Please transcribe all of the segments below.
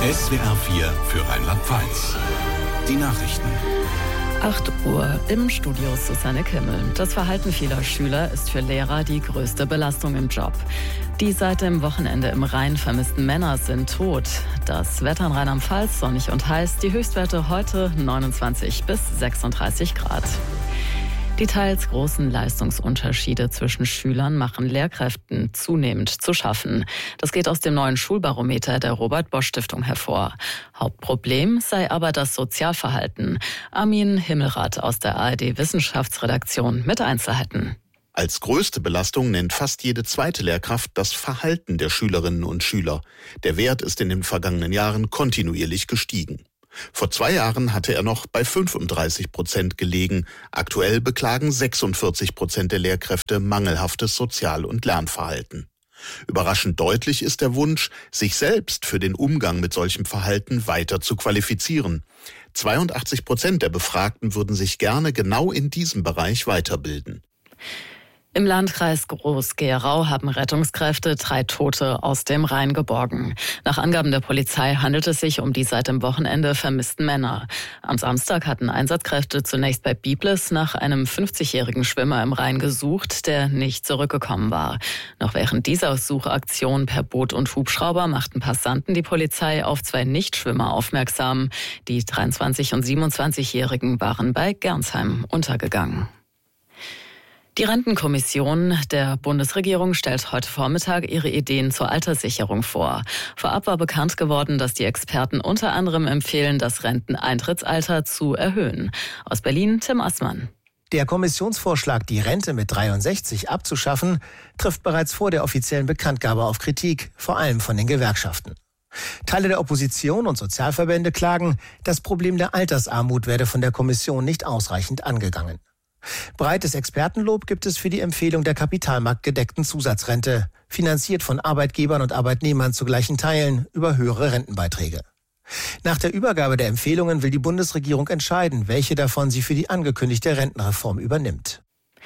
SWR 4 für Rheinland-Pfalz. Die Nachrichten. 8 Uhr im Studio Susanne Kimmel. Das Verhalten vieler Schüler ist für Lehrer die größte Belastung im Job. Die seit dem Wochenende im Rhein vermissten Männer sind tot. Das Wetter in Rheinland-Pfalz sonnig und heiß. Die Höchstwerte heute 29 bis 36 Grad. Die teils großen Leistungsunterschiede zwischen Schülern machen Lehrkräften zunehmend zu schaffen. Das geht aus dem neuen Schulbarometer der Robert-Bosch-Stiftung hervor. Hauptproblem sei aber das Sozialverhalten. Armin Himmelrath aus der ARD-Wissenschaftsredaktion mit Einzelheiten. Als größte Belastung nennt fast jede zweite Lehrkraft das Verhalten der Schülerinnen und Schüler. Der Wert ist in den vergangenen Jahren kontinuierlich gestiegen. Vor 2 Jahren hatte er noch bei 35% gelegen. Aktuell beklagen 46% der Lehrkräfte mangelhaftes Sozial- und Lernverhalten. Überraschend deutlich ist der Wunsch, sich selbst für den Umgang mit solchem Verhalten weiter zu qualifizieren. 82% der Befragten würden sich gerne genau in diesem Bereich weiterbilden. Im Landkreis Groß-Gerau haben Rettungskräfte 3 Tote aus dem Rhein geborgen. Nach Angaben der Polizei handelt es sich um die seit dem Wochenende vermissten Männer. Am Samstag hatten Einsatzkräfte zunächst bei Biblis nach einem 50-jährigen Schwimmer im Rhein gesucht, der nicht zurückgekommen war. Noch während dieser Suchaktion per Boot und Hubschrauber machten Passanten die Polizei auf 2 Nichtschwimmer aufmerksam. Die 23- und 27-Jährigen waren bei Gernsheim untergegangen. Die Rentenkommission der Bundesregierung stellt heute Vormittag ihre Ideen zur Alterssicherung vor. Vorab war bekannt geworden, dass die Experten unter anderem empfehlen, das Renteneintrittsalter zu erhöhen. Aus Berlin Tim Assmann. Der Kommissionsvorschlag, die Rente mit 63 abzuschaffen, trifft bereits vor der offiziellen Bekanntgabe auf Kritik, vor allem von den Gewerkschaften. Teile der Opposition und Sozialverbände klagen, das Problem der Altersarmut werde von der Kommission nicht ausreichend angegangen. Breites Expertenlob gibt es für die Empfehlung der kapitalmarktgedeckten Zusatzrente, finanziert von Arbeitgebern und Arbeitnehmern zu gleichen Teilen über höhere Rentenbeiträge. Nach der Übergabe der Empfehlungen will die Bundesregierung entscheiden, welche davon sie für die angekündigte Rentenreform übernimmt.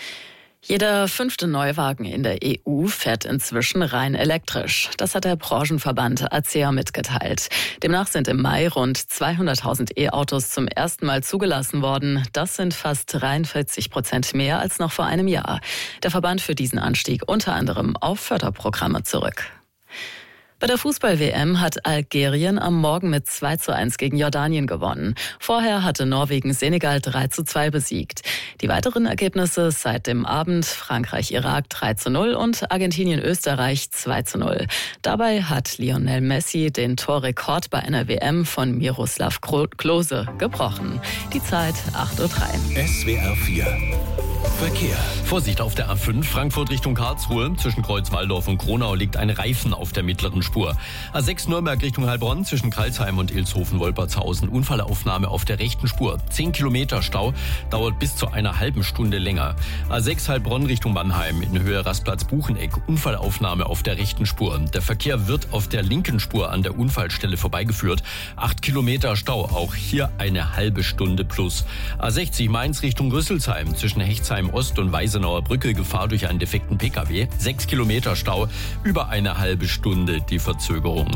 Jeder 5. Neuwagen in der EU fährt inzwischen rein elektrisch. Das hat der Branchenverband ACEA mitgeteilt. Demnach sind im Mai rund 200.000 E-Autos zum ersten Mal zugelassen worden. Das sind fast 43% mehr als noch vor einem Jahr. Der Verband führt diesen Anstieg unter anderem auf Förderprogramme zurück. Bei der Fußball-WM hat Algerien am Morgen mit 2:1 gegen Jordanien gewonnen. Vorher hatte Norwegen Senegal 3:2 besiegt. Die weiteren Ergebnisse seit dem Abend: Frankreich-Irak 3:0 und Argentinien-Österreich 2:0. Dabei hat Lionel Messi den Torrekord bei einer WM von Miroslav Klose gebrochen. Die Zeit 8:03 Uhr. SWR 4 Verkehr. Vorsicht auf der A5 Frankfurt Richtung Karlsruhe. Zwischen Kreuzwaldorf und Kronau liegt ein Reifen auf der mittleren Spur. A6 Nürnberg Richtung Heilbronn zwischen Karlsheim und Ilshofen-Wolpertshausen. Unfallaufnahme auf der rechten Spur. 10 Kilometer Stau, dauert bis zu einer halben Stunde länger. A6 Heilbronn Richtung Mannheim in Höhe Rastplatz Bucheneck. Unfallaufnahme auf der rechten Spur. Der Verkehr wird auf der linken Spur an der Unfallstelle vorbeigeführt. 8 Kilometer Stau, auch hier eine halbe Stunde plus. A60 Mainz Richtung Rüsselsheim zwischen Hechtsheim Ost und Weisenauer Brücke, Gefahr durch einen defekten Pkw. 6 Kilometer Stau, über eine halbe Stunde die Verzögerung.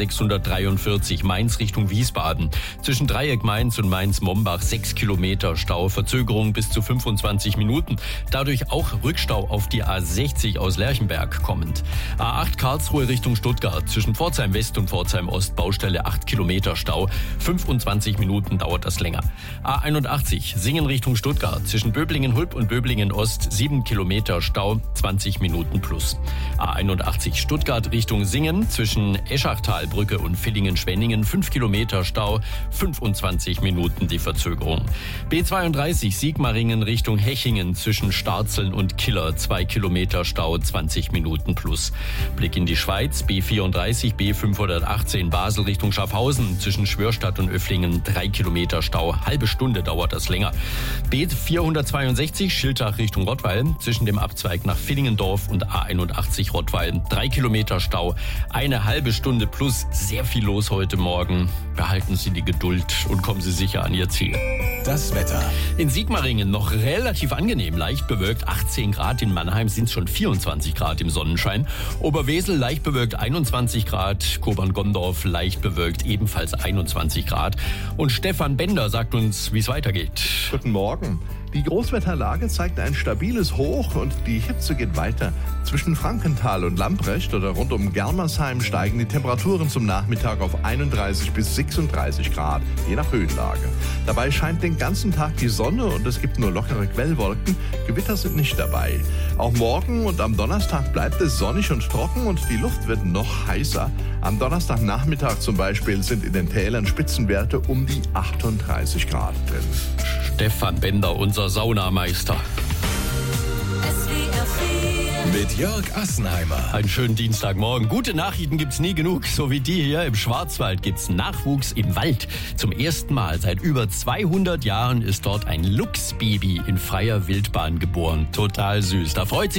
A643 Mainz Richtung Wiesbaden. Zwischen Dreieck Mainz und Mainz-Mombach 6 Kilometer Stau, Verzögerung bis zu 25 Minuten. Dadurch auch Rückstau auf die A60 aus Lerchenberg kommend. A8 Karlsruhe Richtung Stuttgart. Zwischen Pforzheim West und Pforzheim Ost Baustelle 8 Kilometer Stau. 25 Minuten dauert das länger. A81 Singen Richtung Stuttgart. Zwischen Böblingen-Hulb und Böblingen-Ost 7 Kilometer Stau, 20 Minuten plus. A81 Stuttgart Richtung Singen zwischen Eschachtalbrücke und Villingen-Schwenningen 5 Kilometer Stau, 25 Minuten die Verzögerung. B32 Sigmaringen Richtung Hechingen zwischen Starzeln und Killer 2 Kilometer Stau, 20 Minuten plus. Blick in die Schweiz, B34 B518 Basel Richtung Schaffhausen zwischen Schwörstadt und Öfflingen 3 Kilometer Stau, halbe Stunde dauert das länger. B462 Schiltach Richtung Rottweil. Zwischen dem Abzweig nach Villingendorf und A81 Rottweil 3 Kilometer Stau. Eine halbe Stunde plus, sehr viel los heute Morgen. Behalten Sie die Geduld und kommen Sie sicher an Ihr Ziel. Das Wetter. In Sigmaringen noch relativ angenehm, leicht bewölkt 18 Grad. In Mannheim sind es schon 24 Grad im Sonnenschein. Oberwesel leicht bewölkt 21 Grad. Kobern-Gondorf leicht bewölkt ebenfalls 21 Grad. Und Stefan Bender sagt uns, wie es weitergeht. Guten Morgen. Die Großwetterlage zeigt ein stabiles Hoch und die Hitze geht weiter. Zwischen Frankenthal und Lamprecht oder rund um Germersheim steigen die Temperaturen zum Nachmittag auf 31 bis 36 Grad, je nach Höhenlage. Dabei scheint den ganzen Tag die Sonne und es gibt nur lockere Quellwolken. Gewitter sind nicht dabei. Auch morgen und am Donnerstag bleibt es sonnig und trocken und die Luft wird noch heißer. Am Donnerstagnachmittag zum Beispiel sind in den Tälern Spitzenwerte um die 38 Grad drin. Stefan Bender, unser Saunameister. Mit Jörg Assenheimer. Einen schönen Dienstagmorgen. Gute Nachrichten gibt's nie genug, so wie die hier. Im Schwarzwald gibt's Nachwuchs im Wald. Zum ersten Mal seit über 200 Jahren ist dort ein Luchsbaby in freier Wildbahn geboren. Total süß. Da freut sich